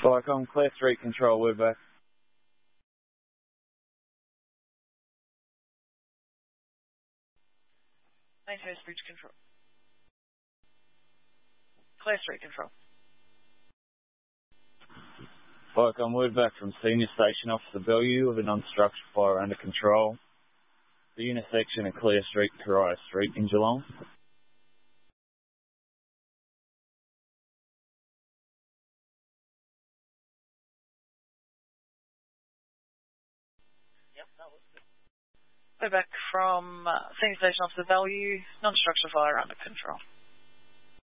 Viacom, Clear Street Control, we're back. Maintain speech control. Clear Street Control. Viacom, we're back from Senior Station Officer Bellevue with a non-structural fire under control. The intersection of Clear Street and Corio Street in Geelong. We're back from Senior Station Officer Bellevue, non-structural fire under control.